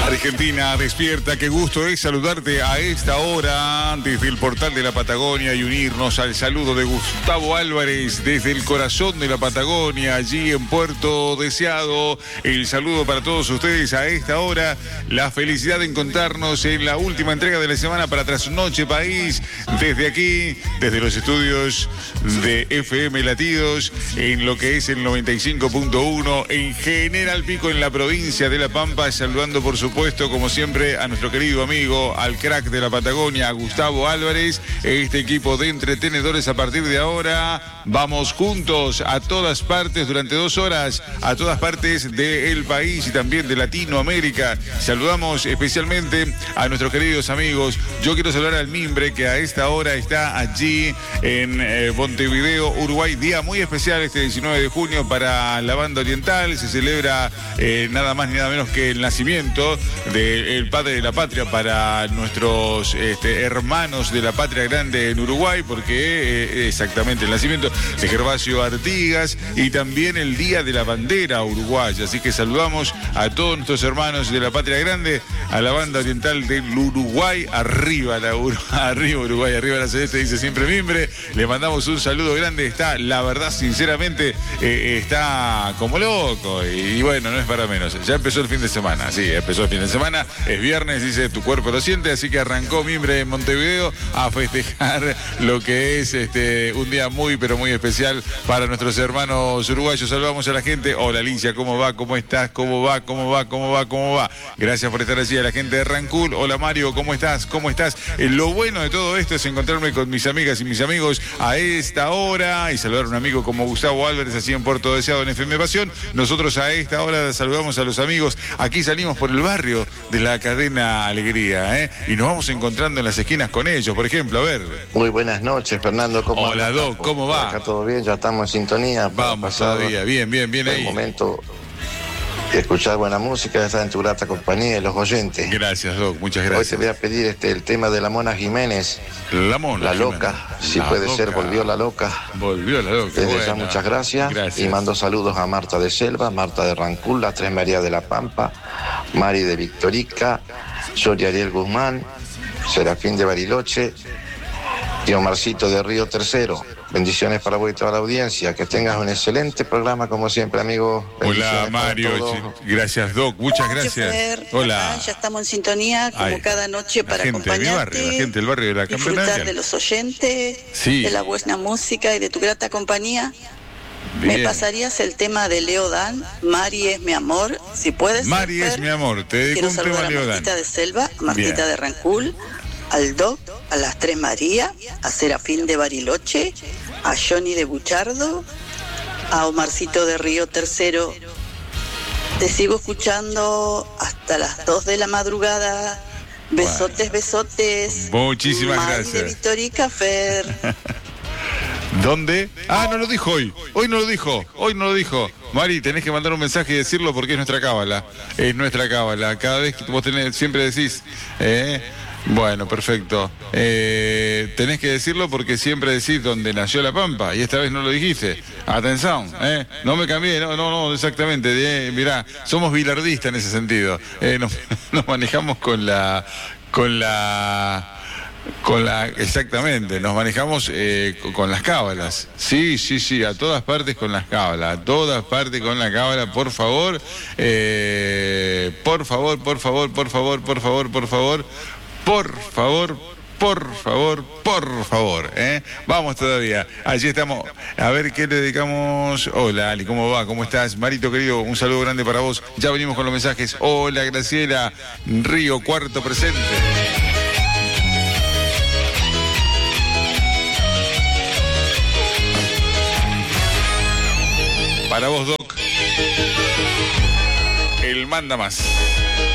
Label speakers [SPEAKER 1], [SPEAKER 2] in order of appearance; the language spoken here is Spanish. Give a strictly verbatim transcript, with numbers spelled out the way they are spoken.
[SPEAKER 1] Argentina despierta, qué gusto es saludarte a esta hora desde el portal de la Patagonia y unirnos al saludo de Gustavo Álvarez desde el corazón de la Patagonia, allí en Puerto Deseado. El saludo para todos ustedes a esta hora, la felicidad de encontrarnos en la última entrega de la semana para Trasnoche País, desde aquí, desde los estudios de F M Latidos, en lo que es el noventa y cinco punto uno, en General Pico, en la provincia de La Pampa, saludando por supuesto, como siempre, a nuestro querido amigo, al crack de la Patagonia, a Gustavo Álvarez. Este equipo de entretenedores a partir de ahora, vamos juntos a todas partes durante dos horas, a todas partes del país y también de Latinoamérica. Saludamos especialmente a nuestros queridos amigos. Yo quiero saludar al Mimbre, que a esta hora está allí en eh, Montevideo, Uruguay. Día muy especial este diecinueve de junio para la banda oriental. Se celebra eh, nada más ni nada menos que el nacimiento del padre de la patria para nuestros este, hermanos de la patria grande en Uruguay, porque eh, exactamente el nacimiento de Gervasio Artigas, y también el Día de la Bandera Uruguaya. Así que saludamos a todos nuestros hermanos de la patria grande, a la banda oriental del Uruguay. Arriba la Ur arriba Uruguay, arriba la celeste, dice siempre Mimbre. Le mandamos un saludo grande. Está, la verdad, sinceramente, eh, está como loco, y, y bueno, no es para menos. Ya empezó el fin de semana, sí, empezó el fin de semana, es viernes, dice tu cuerpo lo siente, así que arrancó Mimbre en Montevideo a festejar lo que es este un día muy pero muy especial para nuestros hermanos uruguayos. Saludamos a la gente. Hola Alicia, ¿cómo va? ¿Cómo estás? ¿Cómo va? ¿Cómo va? ¿Cómo va? ¿Cómo va? Gracias por estar allí. A la gente de Rancul. Hola Mario, ¿cómo estás? ¿Cómo estás? Eh, lo bueno de todo esto es encontrarme con mis amigas y mis amigos a esta hora y saludar a un amigo como Gustavo Álvarez, así en Puerto Deseado en F M Pasión. Nosotros a esta hora saludamos a los amigos. Aquí salimos por el barrio de la cadena Alegría, ¿eh? Y nos vamos encontrando en las esquinas con ellos. Por ejemplo, a ver.
[SPEAKER 2] Muy buenas noches, Fernando. ¿Cómo
[SPEAKER 1] Hola, Doc, ¿cómo va?
[SPEAKER 2] Acá todo bien, ya estamos en sintonía.
[SPEAKER 1] Vamos todavía, bien, bien, bien ahí.
[SPEAKER 2] El momento de escuchar buena música, de estar en tu grata compañía y los oyentes.
[SPEAKER 1] Gracias, Doc, muchas gracias.
[SPEAKER 2] Hoy te voy a pedir este, el tema de la Mona Jiménez.
[SPEAKER 1] La Mona
[SPEAKER 2] La
[SPEAKER 1] Jiménez.
[SPEAKER 2] Loca, si
[SPEAKER 1] La
[SPEAKER 2] puede
[SPEAKER 1] Loca.
[SPEAKER 2] ser, volvió la Loca.
[SPEAKER 1] Volvió la Loca.
[SPEAKER 2] Desde
[SPEAKER 1] Buena.
[SPEAKER 2] ya muchas gracias.
[SPEAKER 1] Gracias.
[SPEAKER 2] Y mando saludos a Marta de Selva, Marta de Rancul, las Tres Marías de la Pampa, Mari de Victorica, Yori Ariel Guzmán, Serafín de Bariloche y Omarcito de Río Tercero. Bendiciones para vos y toda la audiencia. Que tengas un excelente programa, como siempre, amigo.
[SPEAKER 1] Hola, Mario. Gracias, Doc. Muchas gracias.
[SPEAKER 3] Fer,
[SPEAKER 1] Hola.
[SPEAKER 3] acá ya estamos en sintonía, como
[SPEAKER 1] Ay,
[SPEAKER 3] cada noche,
[SPEAKER 1] la
[SPEAKER 3] para
[SPEAKER 1] gente de mi
[SPEAKER 3] acompañarte.
[SPEAKER 1] barrio, la gente del barrio de la
[SPEAKER 3] disfrutar
[SPEAKER 1] Campanaria.
[SPEAKER 3] de los oyentes,
[SPEAKER 1] Sí.
[SPEAKER 3] de la buena música y de tu grata compañía.
[SPEAKER 1] Bien.
[SPEAKER 3] ¿Me pasarías el tema de Leo Dan? Mari es mi amor, si puedes.
[SPEAKER 1] Mari es mi amor. Te dedico
[SPEAKER 3] Quiero
[SPEAKER 1] un tema
[SPEAKER 3] saludar
[SPEAKER 1] a
[SPEAKER 3] a
[SPEAKER 1] Leo Dan.
[SPEAKER 3] Martita de Selva, a Martita
[SPEAKER 1] Bien.
[SPEAKER 3] de Rancul, al Doc, a las Tres Marías, a Serafín de Bariloche, a Johnny de Buchardo, a Omarcito de Río Tercero. Te sigo escuchando hasta las dos de la madrugada. Besotes, besotes.
[SPEAKER 1] Muchísimas
[SPEAKER 3] Mari
[SPEAKER 1] gracias.
[SPEAKER 3] de Victorica, Fer.
[SPEAKER 1] ¿Dónde? Ah, no lo dijo hoy. Hoy no lo dijo. Hoy no lo dijo. Mari, tenés que mandar un mensaje y decirlo porque es nuestra cábala. Es nuestra cábala. Cada vez que vos tenés, siempre decís, ¿eh? Bueno, perfecto. Eh, tenés que decirlo porque siempre decís dónde nació la Pampa y esta vez no lo dijiste. Atención, ¿eh? No me cambié, no, no, no, exactamente. Eh, mirá, somos bilardistas en ese sentido. Eh, nos, nos manejamos con la, con la, con la, exactamente. Nos manejamos eh, con, con las cábalas. Sí, sí, sí, a todas partes con las cábalas, a todas partes con la cábala. Por favor, eh, por favor, por favor, por favor, por favor, por favor. Por favor, por favor, por favor, ¿eh? Vamos todavía. Allí estamos. A ver qué le dedicamos. Hola, Ali, ¿cómo va? ¿Cómo estás? Marito, querido, un saludo grande para vos. Ya venimos con los mensajes. Hola, Graciela. Río Cuarto presente. Para vos, Doc. El manda más.